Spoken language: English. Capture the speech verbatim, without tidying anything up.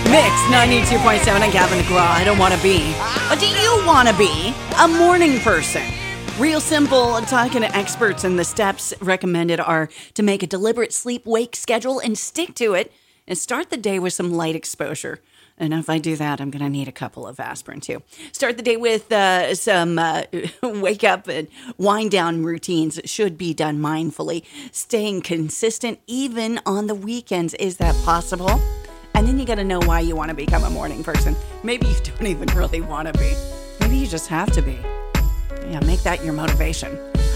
Mix ninety-two point seven on Gavin DeGraw. I don't want to be. But do you want to be a morning person? Real simple. Talking to experts, and the steps recommended are to make a deliberate sleep-wake schedule and stick to it, and start the day with some light exposure. And if I do that, I'm going to need a couple of aspirin too. Start the day with uh, some uh, wake up and wind down routines. Should be done mindfully. Staying consistent even on the weekends. Is that possible? And then you got to know why you want to become a morning person. Maybe you don't even really want to be. Maybe you just have to be. Yeah, make that your motivation.